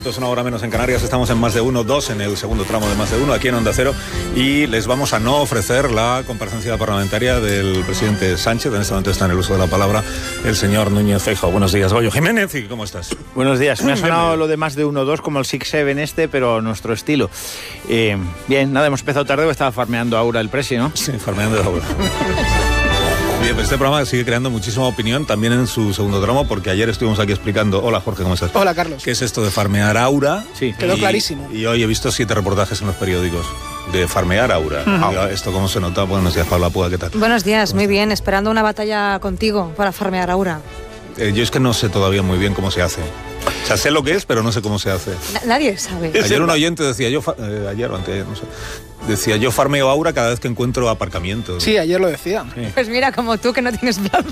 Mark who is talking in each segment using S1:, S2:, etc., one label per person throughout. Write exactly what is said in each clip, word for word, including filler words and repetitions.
S1: Es una hora menos en Canarias, estamos en Más de Uno, dos en el segundo tramo de Más de Uno, aquí en Onda Cero, y les vamos a no ofrecer la comparecencia parlamentaria del presidente Sánchez. En este momento está en el uso de la palabra el señor Núñez Feijóo. Buenos días, Goyo Jiménez, ¿y cómo estás?
S2: Buenos días, me ha sonado lo de Más de Uno, dos como el Six Seven este, pero a nuestro estilo. Eh, bien, nada, hemos empezado tarde, estaba farmeando Aura el presi, ¿no?
S1: Sí, farmeando Aura. Bien, pues este programa sigue creando muchísima opinión también en su segundo tramo, porque ayer estuvimos aquí explicando. Hola, Jorge, ¿cómo estás?
S3: Hola, Carlos.
S1: ¿Qué es esto de farmear Aura?
S2: Sí.
S3: Quedó
S1: y,
S3: clarísimo.
S1: Y hoy he visto siete reportajes en los periódicos de farmear Aura. Uh-huh. ¿Esto cómo se nota? Buenos días, Paula Puga, ¿qué tal?
S4: Buenos días, muy bien, esperando una batalla contigo para farmear Aura.
S1: Eh, yo es que no sé todavía muy bien cómo se hace. O sea, sé lo que es, pero no sé cómo se hace.
S4: Na- nadie sabe.
S1: Ayer un oyente decía, yo fa- eh, ayer o anteayer, no sé, decía, yo farmeo Aura cada vez que encuentro aparcamientos.
S3: Sí, ayer lo decía.
S1: Sí.
S4: Pues mira, como tú que no tienes plaza.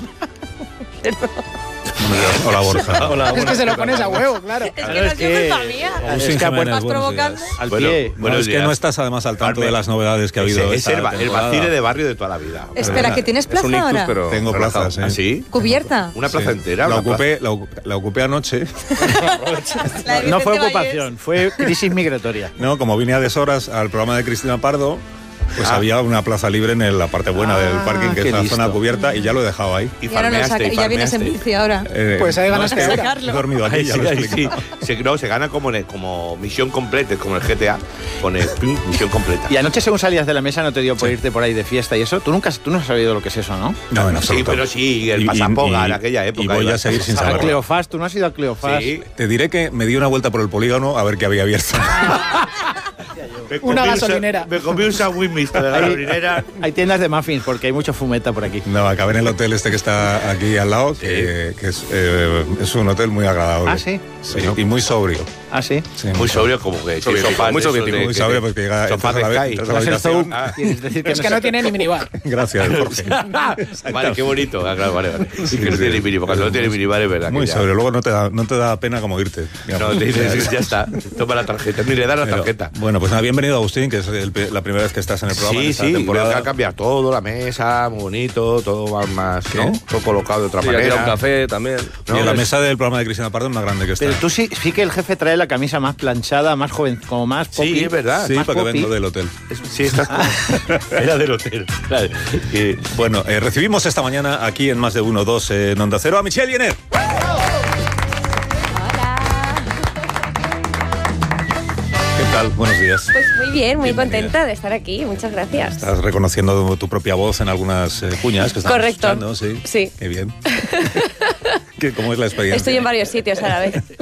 S1: Hola, Borja.
S2: Hola,
S3: Es que se lo pones a huevo, claro.
S4: Es que no es culpa mía.
S1: Agustín
S2: Es que
S1: Jiménez,
S4: ¿Estás
S1: buenos
S4: provocando?
S1: días.
S2: Al
S5: Bueno,
S2: pie.
S1: Bueno,
S5: Buenos
S1: es que
S5: días.
S1: no estás además al tanto
S5: Farme.
S1: de las novedades que ha habido
S5: Ese
S1: esta
S5: es el, ba- el
S1: temporada.
S5: vacile de barrio de toda la vida.
S4: Espera, ¿que tienes plaza
S5: Es un ictus,
S4: ahora?
S5: pero
S1: Tengo
S5: relajado.
S1: plazas, ¿eh?
S5: ¿Ah, sí?
S4: ¿Cubierta?
S5: Una plaza
S1: Sí.
S5: entera.
S1: La
S5: una plaza.
S1: ocupé, la, ocu- la ocupé anoche.
S4: La de
S2: No fue
S4: Vicente
S2: ocupación, fue crisis migratoria.
S1: No, como vine a deshoras al programa de Cristina Pardo, pues
S5: Ah.
S1: había una plaza libre en la parte buena
S2: Ah,
S1: del parking, que
S2: qué
S1: es la
S2: listo.
S1: zona cubierta, y ya lo he dejado ahí.
S5: Y
S4: Y ahora lo
S5: farmeaste,
S4: saca,
S5: y
S4: y ya vienes en
S5: farmeaste.
S4: bici ahora.
S1: Eh,
S3: Pues ahí
S1: no,
S3: ganaste
S1: es que
S3: ahora.
S1: He dormido aquí,
S5: Ay,
S1: ya
S5: sí,
S1: lo
S5: ay,
S1: explico.
S5: sí. Se, no, se gana como, en- como misión completa, como el G T A. Pone pim, misión completa.
S2: Y anoche, según salías de la mesa, no te dio por irte por ahí de fiesta y eso. Tú nunca tú no has sabido lo que es eso, ¿no?
S1: No, en
S5: Sí,
S1: absoluto.
S5: pero sí, el
S1: Y- y-
S5: pasapoga
S1: y-
S5: en aquella época.
S1: Y voy
S5: iba.
S1: a seguir sin
S2: A
S1: saberlo.
S2: Cleofás, tú no has ido a Cleofás.
S5: Sí.
S1: Te diré que me di una vuelta por el polígono a ver qué había abierto.
S5: Me
S3: Una
S5: comí un sa-
S3: gasolinera.
S5: Me comí un sándwich mixto de la
S2: Hay,
S5: gasolinera.
S2: hay tiendas de muffins porque hay mucho fumeta por aquí.
S1: No, acabé en el hotel este que está aquí al lado, que, que es, eh, es un hotel muy agradable.
S2: Ah, ¿sí?
S1: Sí, y muy sobrio.
S2: Ah, sí.
S1: Sí,
S5: Muy sobrio, como que tiene sofás
S1: muy
S5: de esos
S1: soviético,
S5: de-
S1: muy
S5: que-
S1: sobrio, porque llega-
S5: sofás
S1: entras a
S5: de
S1: la-
S5: Sky.
S1: entras a
S2: No es el
S1: habitación.
S2: Zoom.
S5: Ah.
S2: Quieres decir que
S3: Es que no tiene ni minibar.
S1: Gracias, Jorge.
S5: Vale, qué bonito. Ah, claro, vale, vale. Sí, que no
S1: sí.
S5: tiene minibar, porque no tiene minibar, es verdad.
S1: Muy
S5: que ya-
S1: sobrio, luego no te da, no te da pena como irte. digamos.
S5: No, te dices, ya está. Toma la tarjeta. Ni le da la
S1: Pero,
S5: tarjeta.
S1: bueno, pues nada, bienvenido Agustín, que es el- la primera vez que estás en el programa en
S5: Sí,
S1: esta
S5: sí,
S1: temporada.
S5: veo que ha cambiado todo, la mesa, muy bonito, todo va más, ¿no? Todo colocado de otra
S6: Sí, aquí
S5: manera.
S6: un café también.
S1: Y en la
S5: es-
S1: mesa del programa de Cristina Pardo es más grande que esta.
S2: Pero tú sí, sí que el jefe trae la camisa más planchada, más joven, como más popi.
S5: Sí, es verdad.
S1: Sí,
S2: más
S1: porque
S2: popi.
S1: vengo del hotel.
S5: Es- Sí, estás Era del hotel. Claro. Y-
S1: Bueno, eh, recibimos esta mañana aquí en Más de Uno, dos en Onda Cero a Michelle Jenner. ¿Qué tal? Buenos días.
S7: Pues muy bien, muy
S1: Bienvenida.
S7: contenta de estar aquí. Muchas gracias.
S1: Estás reconociendo tu propia voz en algunas eh, cuñas que estamos
S7: Correcto.
S1: escuchando, sí.
S7: Sí.
S1: Qué bien. ¿Qué- ¿Cómo es la experiencia?
S7: Estoy en varios sitios a la vez.